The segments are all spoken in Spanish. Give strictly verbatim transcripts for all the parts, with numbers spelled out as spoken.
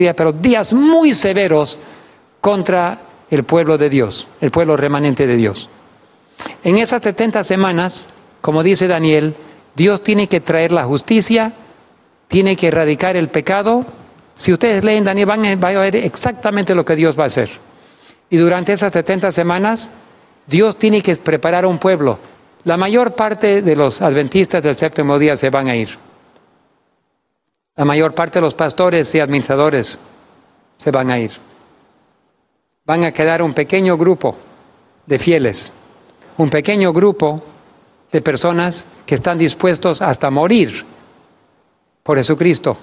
pero días muy severos contra el pueblo de Dios, el pueblo remanente de Dios. En esas setenta semanas, como dice Daniel, Dios tiene que traer la justicia, tiene que erradicar el pecado. Si ustedes leen Daniel, van a, van a ver exactamente lo que Dios va a hacer. Y durante esas setenta semanas, Dios tiene que preparar a un pueblo. La mayor parte de los adventistas del séptimo día se van a ir. La mayor parte de los pastores y administradores se van a ir. Van a quedar un pequeño grupo de fieles, un pequeño grupo de personas que están dispuestos hasta morir por Jesucristo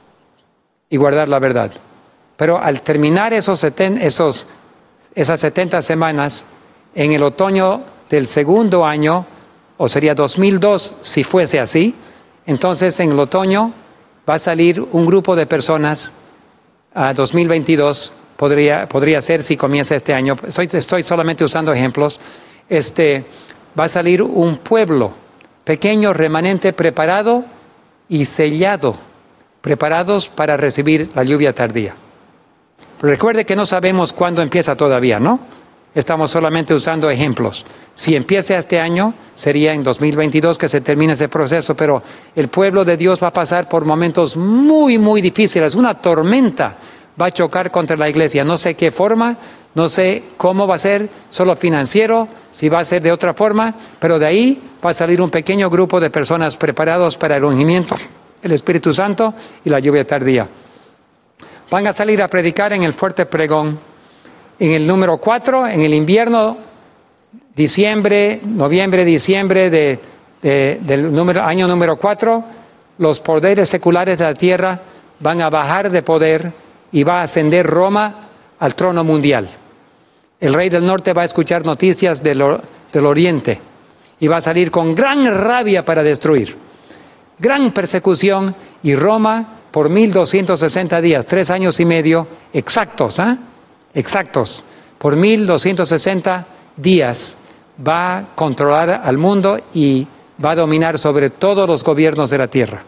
y guardar la verdad. Pero al terminar esos seten, esos, esas setenta semanas, en el otoño del segundo año, o sería dos mil dos si fuese así, entonces en el otoño va a salir un grupo de personas a dos mil veintidós, podría, podría ser si comienza este año, estoy, estoy solamente usando ejemplos, este, va a salir un pueblo pequeño, remanente, preparado y sellado, preparados para recibir la lluvia tardía. Pero recuerde que no sabemos cuándo empieza todavía, ¿no? Estamos solamente usando ejemplos. Si empieza este año, sería en dos mil veintidós que se termine ese proceso, pero el pueblo de Dios va a pasar por momentos muy, muy difíciles. Una tormenta va a chocar contra la iglesia. No sé qué forma, no sé cómo va a ser, solo financiero, si va a ser de otra forma, pero de ahí va a salir un pequeño grupo de personas preparados para el ungimiento, el Espíritu Santo y la lluvia tardía. Van a salir a predicar en el fuerte pregón. En el número cuatro, en el invierno, diciembre, noviembre, diciembre de, de, del número, año número cuatro, los poderes seculares de la tierra van a bajar de poder y va a ascender Roma al trono mundial. El rey del norte va a escuchar noticias del, del oriente y va a salir con gran rabia para destruir. Gran persecución y Roma por mil doscientos sesenta días, tres años y medio exactos, ¿ah? ¿eh? Exactos, por mil doscientos sesenta días va a controlar al mundo y va a dominar sobre todos los gobiernos de la tierra.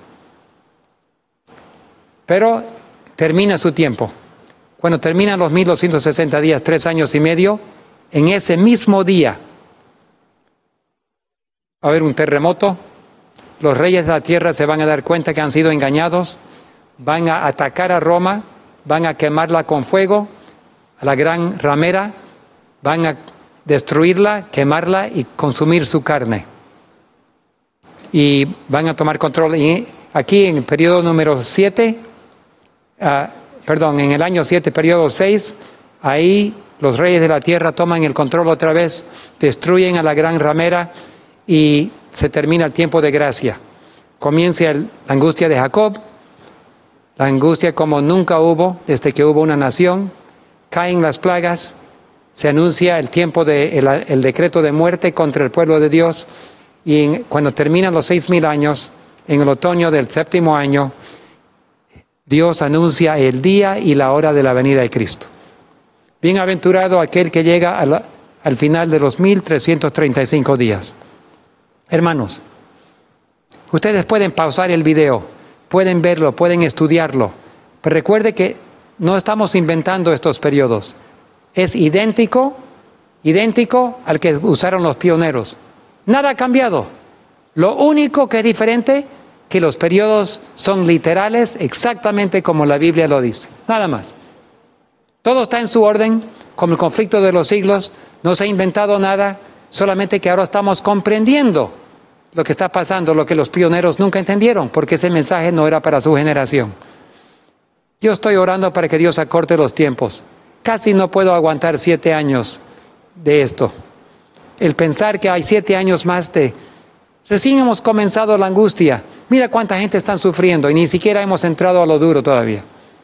Pero termina su tiempo. Cuando terminan los mil doscientos sesenta días, tres años y medio, en ese mismo día va a haber un terremoto, los reyes de la tierra se van a dar cuenta que han sido engañados, van a atacar a Roma, van a quemarla con fuego, a la gran ramera, van a destruirla, quemarla y consumir su carne. Y van a tomar control. Y aquí en el periodo número siete, uh, perdón, en el año siete, periodo seis, ahí los reyes de la tierra toman el control otra vez, destruyen a la gran ramera y se termina el tiempo de gracia. Comienza el, la angustia de Jacob, la angustia como nunca hubo desde que hubo una nación. Caen las plagas, se anuncia el tiempo de el, el decreto de muerte contra el pueblo de Dios y en, cuando terminan los seis mil años, en el otoño del séptimo año, Dios anuncia el día y la hora de la venida de Cristo. Bienaventurado aquel que llega a la, al final de los mil trescientos treinta y cinco días. Hermanos, ustedes pueden pausar el video, pueden verlo, pueden estudiarlo, pero recuerde que no estamos inventando estos periodos. Es idéntico, idéntico al que usaron los pioneros. Nada ha cambiado. Lo único que es diferente, que los periodos son literales exactamente como la Biblia lo dice. Nada más. Todo está en su orden, como el conflicto de los siglos. No se ha inventado nada, solamente que ahora estamos comprendiendo lo que está pasando, lo que los pioneros nunca entendieron, porque ese mensaje no era para su generación. Yo estoy orando para que Dios acorte los tiempos. Casi no puedo aguantar siete años de esto. El pensar que hay siete años más de... Recién hemos comenzado la angustia. Mira cuánta gente está sufriendo y ni siquiera hemos entrado a lo duro todavía.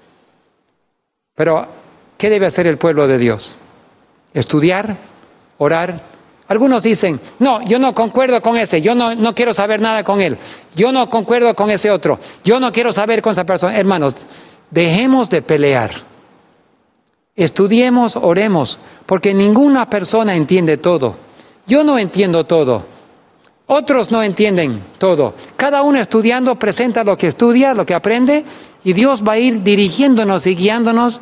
Pero, ¿qué debe hacer el pueblo de Dios? Estudiar, orar. Algunos dicen, no, yo no concuerdo con ese, yo no, no quiero saber nada con él. Yo no concuerdo con ese otro. Yo no quiero saber con esa persona. Hermanos, dejemos de pelear, estudiemos, oremos, porque ninguna persona entiende todo. Yo no entiendo todo, otros no entienden todo. Cada uno estudiando presenta lo que estudia, lo que aprende, Y Dios va a ir dirigiéndonos y guiándonos